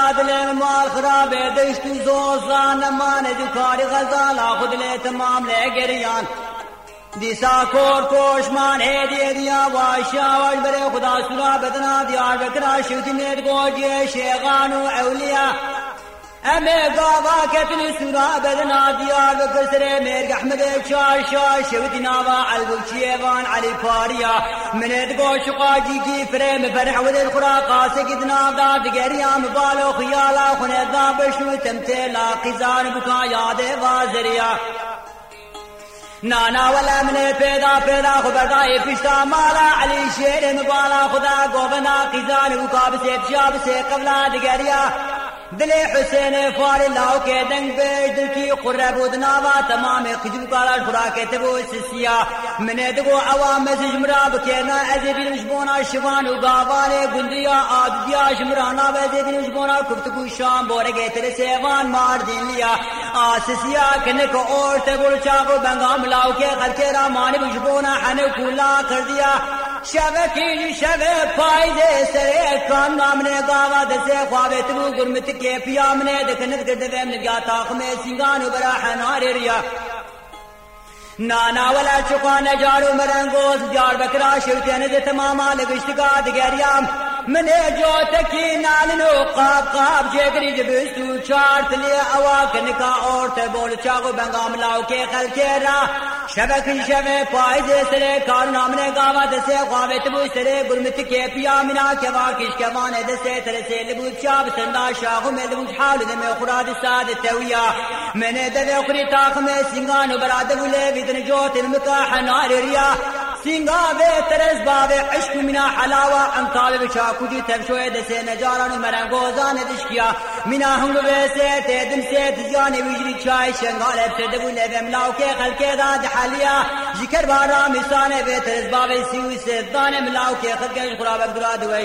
دل مال خراب دشت و زوزان نمان دکاری غزال خود لی تمام لگریان دیسا کور کوشمان هدیه دیا واشا واش بره خدا سرا بدنا دیار بکرا شوتی نید گوجی شیخان و اولیا امه گاوا کتن سرا بدنا دیار بکر سره مرگ احمد چاشا شوتی ناوا البوچیوان علی پاریا منید گوش قاجی کی فرم فرح ودل خرا قاسه کتنا داد گریام بالو خیالا خنیدنا بشو تمتلا قزان بکا یاد وازریا نانا ولا من پیدا خبردائی پشتا مالا علی شیر مبالا خدا گوبنا قیزان وکاب سے پشاب سے قبلہ دگریا دل حسین فار اللہ کے دنگ بیش دل کی قرب ودناوا تمام خجو کالا خورا کے تبو سسیا من دگو عوام مسج مراب کہنا ازیدی نشبونا شوان گاوانے گندیا آدیا شمرانا وزیدی نشبونا کفتکو شام بورگے تر سیوان مار دین لیا آسسیا کنک اور تبو چاقو بنگام لاو کے خلق رامان بشبونا حنو کلا کر دیا شبکی شب پائدے سرے کام نامنے گاوا دسے خوابے تبو گرمت کے پیامنے دکھنت گردویم نگیا تاخ میں سنگانو برا حنار ریا نانا ولا چقان جارو مرنگوز جار بکرا شوتین دے تماما لگشتگا دگریام من جو تکی نالنو قاب جگری جبستو چارت لیا اواکن کا عورت بول چاگو بنگام لاو کے خلکے را شبک شب پائدے سرے کارو نامنے گاوا دسے خوابت بو سرے گرمت کے پیامنا کے واکش کے وانے دسے ترسے لبو چاب سندا شاغو میں لبو حال دے میں خراد ساد تویا میں نے دے خری تاخ میں سنگانو براد بولے بدن جو تلمکا حنار ریا سنگا بے ترس باب عشق منا حلاوہ انقال بچاکو جی تبشوئے دسے نجارانو مرنگوزان دشکیا منا ہنگو بیسے تیدن سے تزیانی ویجری چائے شنگال ابسر دبو لیویم لاو کے خلقے داد حالیا ذکر بارا مسانے بے ترس باب سیوی سے دانے ملاو کے خلقے خراب عبداللہ دویش